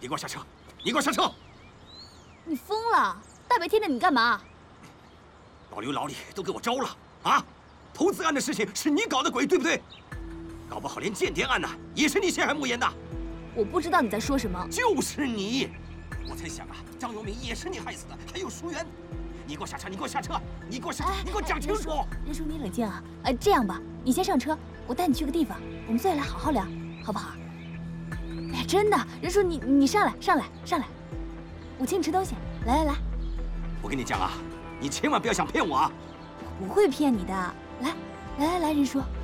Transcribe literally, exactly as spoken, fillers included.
你给我下车！你给我下车！ 你疯了！大白天的你干嘛？ 老刘、老李都给我招了啊！投资案的事情是你搞的鬼，对不对？搞不好连间谍案呢，也是你陷害慕言的。 我不知道你在说什么。 就是你！我才想啊，张永明也是你害死的，还有淑媛。你给我下车！你给我下车！你给我下车！你给我讲清楚！ 任叔，你冷静啊！呃，这样吧，你先上车，我带你去个地方，我们坐下来好好聊，好不好？哎呀，真的，任叔，你你上来，上来，上来，我请你吃东西。来来来， 我跟你讲啊，你千万不要想骗我啊！ 我不会骗你的。来，来来来，任叔。